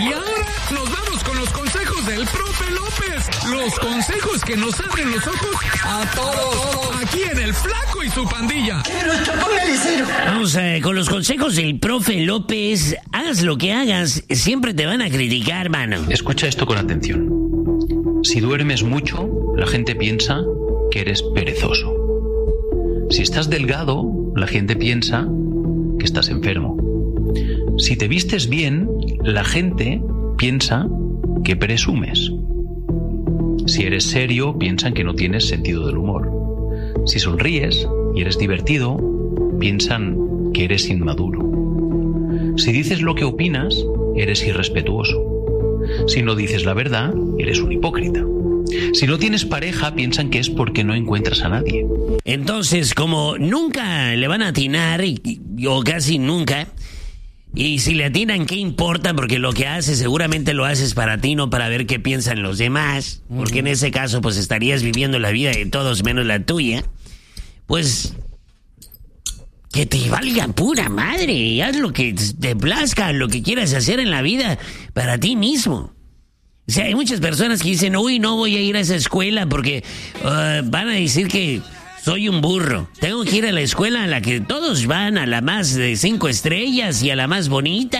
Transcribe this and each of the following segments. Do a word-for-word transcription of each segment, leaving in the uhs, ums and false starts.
Y ahora nos vamos con los consejos del profe López. Los consejos que nos abren los ojos a todos. Aquí en El Flaco y su pandilla. Vamos eh, con los consejos del profe López. Hagas lo que hagas, siempre te van a criticar, mano. Escucha esto con atención. Si duermes mucho, la gente piensa que eres perezoso. Si estás delgado, la gente piensa que estás enfermo. Si te vistes bien, la gente piensa que presumes. Si eres serio, piensan que no tienes sentido del humor. Si sonríes y eres divertido, piensan que eres inmaduro. Si dices lo que opinas, eres irrespetuoso. Si no dices la verdad, eres un hipócrita. Si no tienes pareja, piensan que es porque no encuentras a nadie. Entonces, como nunca le van a atinar, o casi nunca, y si le atinan, ¿qué importa? Porque lo que haces seguramente lo haces para ti, no para ver qué piensan los demás. Porque en ese caso, pues estarías viviendo la vida de todos menos la tuya. Pues que te valga pura madre. Haz lo que te plazca, lo que quieras hacer en la vida para ti mismo. O sea, hay muchas personas que dicen, uy, no voy a ir a esa escuela porque uh, van a decir que soy un burro. Tengo que ir a la escuela a la que todos van, a la más de cinco estrellas y a la más bonita.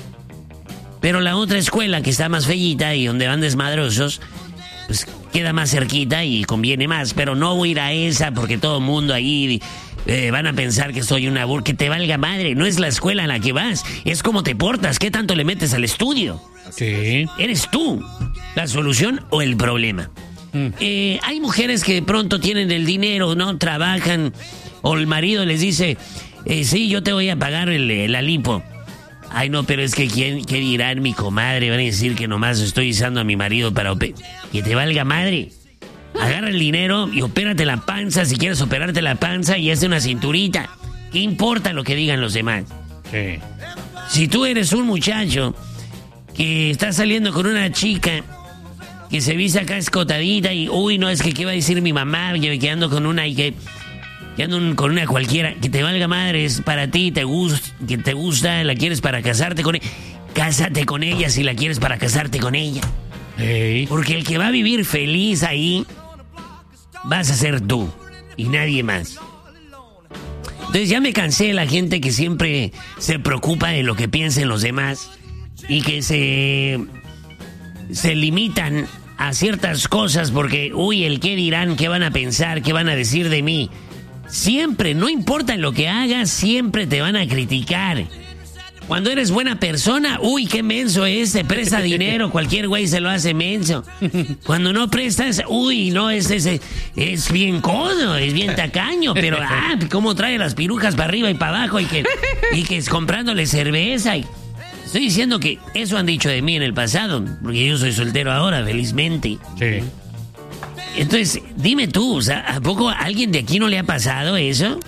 Pero la otra escuela que está más feíta y donde van desmadrosos, pues queda más cerquita y conviene más. Pero no voy a ir a esa porque todo el mundo ahí eh, van a pensar que soy una burra. Que te valga madre, no es la escuela a la que vas, es cómo te portas, qué tanto le metes al estudio. Sí. ¿Eres tú la solución o el problema? Mm. Eh, hay mujeres que de pronto tienen el dinero, ¿no? Trabajan, o el marido les dice, eh, sí, yo te voy a pagar el, el la lipo. Ay, no, pero es que ¿quién, ¿qué dirán mi comadre? Van a decir que nomás estoy usando a mi marido para operar. Que te valga madre. Agarra el dinero y opérate la panza, si quieres operarte la panza, y hazte una cinturita. ¿Qué importa lo que digan los demás? Sí. Si tú eres un muchacho que está saliendo con una chica que se viste acá escotadita y, uy, no, es que qué va a decir mi mamá, yo que ando con una y que, que ando un, con una cualquiera, que te valga madre, es para ti, te gusta, que te gusta, la quieres para casarte con ella, cásate con ella si la quieres para casarte con ella. Hey. Porque el que va a vivir feliz ahí vas a ser tú y nadie más. Entonces ya me cansé de la gente que siempre se preocupa de lo que piensen los demás y que se, se limitan a ciertas cosas porque, uy, el qué dirán, qué van a pensar, qué van a decir de mí. Siempre, no importa lo que hagas, siempre te van a criticar. Cuando eres buena persona, uy, qué menso es, te presta dinero, cualquier güey se lo hace menso. Cuando no prestas, uy, no, es, es, es bien codo, es bien tacaño, pero, ah, cómo trae las pirujas para arriba y para abajo y que, y que es comprándole cerveza y... Estoy diciendo que eso han dicho de mí en el pasado, porque yo soy soltero ahora, felizmente. Sí. Entonces, dime tú, o sea, ¿a poco a alguien de aquí no le ha pasado eso?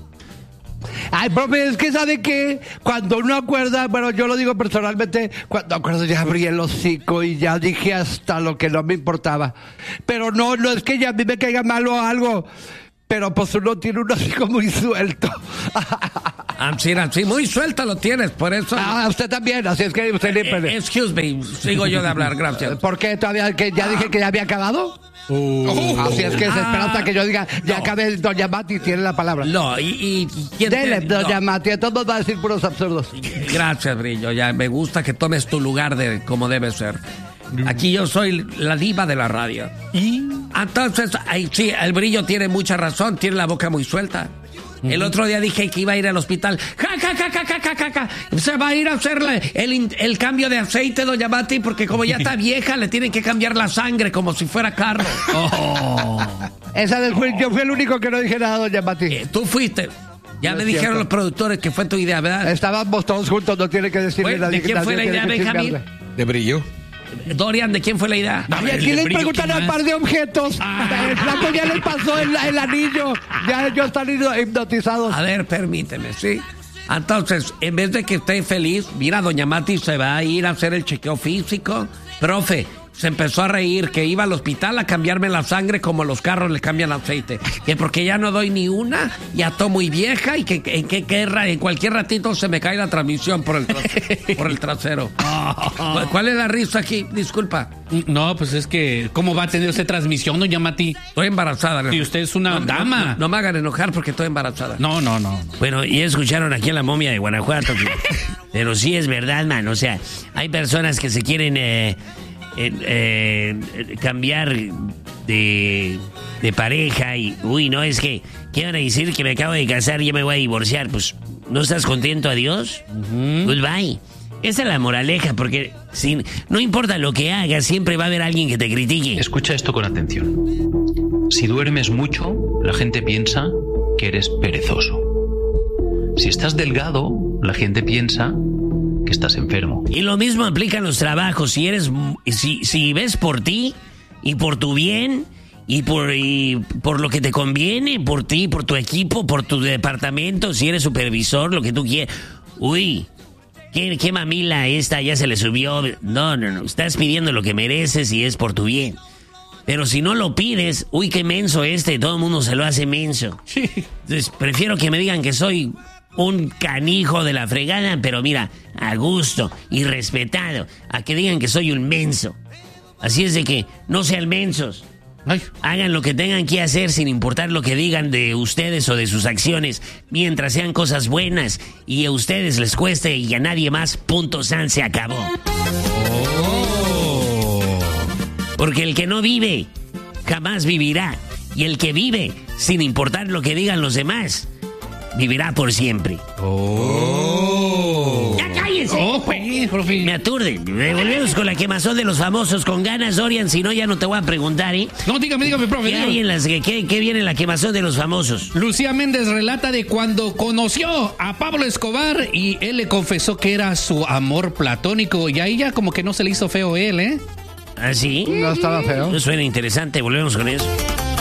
Ay, profe, es que ¿sabe qué? Cuando uno acuerda, bueno, yo lo digo personalmente, cuando acuerdo ya abrí el hocico y ya dije hasta lo que no me importaba. Pero no, no es que ya a mí me caiga mal o algo, pero pues uno tiene un hocico muy suelto. Ah, sí, sí, muy suelto lo tienes, por eso... Ah, usted también, así es que usted... Eh, eh, excuse me, sigo yo de hablar, gracias. ¿Por qué? ¿Todavía que ya dije que ya había acabado? Uh, Así es que se espera hasta que yo diga, ya no. acabe, doña Mati tiene la palabra. No, y... y ¿quién Dele, te, doña no. Mati, todos va a decir puros absurdos. Gracias, Brillo, ya me gusta que tomes tu lugar de como debe ser. Aquí yo soy la diva de la radio. ¿Y? Entonces, ay, sí, el Brillo tiene mucha razón, tiene la boca muy suelta. El otro día dije que iba a ir al hospital. ¡Ja, ja, ja, ja, ja, ja, ja! Se va a ir a hacer el, el cambio de aceite, doña Mati, porque como ya está vieja, le tienen que cambiar la sangre como si fuera carro. Oh. Esa del fui, yo fui el único que no dije nada, doña Mati. Eh, tú fuiste. Ya no me dijeron cierto. Los productores que fue tu idea, ¿verdad? Estábamos todos juntos, no tiene que decirle Bueno, nadie. ¿de quién nadie fue la idea, Benjamín? De Brillo. Dorian, ¿de quién fue la idea? Y aquí les preguntan al par de objetos. Ah. El flaco ya les pasó el, el anillo. Ya ellos están hipnotizados. A ver, permíteme, ¿sí? Entonces, en vez de que esté feliz, mira, doña Mati se va a ir a hacer el chequeo físico. Profe, se empezó a reír que iba al hospital a cambiarme la sangre como los carros le cambian aceite. Que porque ya no doy ni una, ya estoy muy vieja y que en, que, que, en cualquier ratito se me cae la transmisión por el, tras, por el trasero. ¿Cuál, ¿Cuál es la risa aquí? Disculpa. No, pues es que, ¿cómo va a tener usted transmisión, doña Mati? Estoy embarazada. Y usted es una no, dama. No, no, no me hagan enojar porque estoy embarazada. No, no, no. Bueno, y escucharon aquí a la momia de Guanajuato. Que, pero sí es verdad, man. O sea, hay personas que se quieren eh, eh, eh, cambiar de, de pareja y, uy, no, es que, ¿qué van a decir? Que me acabo de casar y ya me voy a divorciar. Pues, ¿no estás contento? Adiós. Uh-huh. Goodbye. Esa es la moraleja, porque si, no importa lo que hagas, siempre va a haber alguien que te critique. Escucha esto con atención. Si duermes mucho, la gente piensa que eres perezoso. Si estás delgado, la gente piensa que estás enfermo. Y lo mismo aplica en los trabajos. Si eres, si, si ves por ti y por tu bien y por, y por lo que te conviene, por ti, por tu equipo, por tu departamento, si eres supervisor, lo que tú quieras. Uy, qué, qué mamila esta, ya se le subió. No, no, no. Estás pidiendo lo que mereces y es por tu bien. Pero si no lo pides, uy, qué menso este, todo el mundo se lo hace menso. Entonces, prefiero que me digan que soy un canijo de la fregada, pero mira, a gusto y respetado, a que digan que soy un menso. Así es de que no sean mensos. Ay. Hagan lo que tengan que hacer sin importar lo que digan de ustedes o de sus acciones, mientras sean cosas buenas y a ustedes les cueste y a nadie más, punto, san, se acabó. Oh. Porque el que no vive, jamás vivirá. Y el que vive, sin importar lo que digan los demás, vivirá por siempre. Oh. ¡Ya cállense! Oh, pues, profe. Me aturden. Volvemos con la quemazón de los famosos con ganas, Dorian. Si no, ya no te voy a preguntar, ¿eh? No, dígame, dígame, profe. ¿Qué, hay en las, qué, qué viene en la quemazón de los famosos? Lucía Méndez relata de cuando conoció a Pablo Escobar y él le confesó que era su amor platónico. Y ahí ya como que no se le hizo feo él, ¿eh? ¿Ah, sí? No estaba feo. Suena interesante. Volvemos con eso.